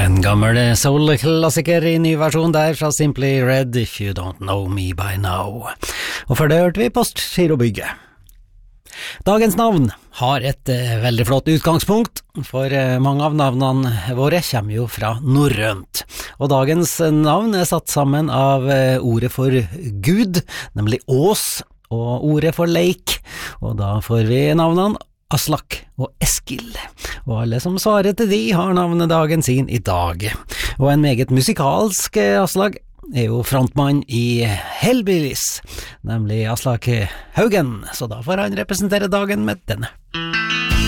En gammel soul-klassiker i ny versjon der fra Simply Red, If You Don't Know Me By Now. Og før det hørte vi Postgirobygget. Dagens navn har et veldig flott utgangspunkt, for mange av navnene våre kommer jo fra norrønt. Og dagens navn er satt sammen av ordet for Gud, nemlig Ås, og ordet for leik, og da får vi navnene Aslak og Eskil, og alle som svarer til de har navnedagen sin i dag. Og en meget musikalsk Aslak er jo frontmann i Hellbillies, nemlig Aslak Haugen, så da får han representere dagen med denne.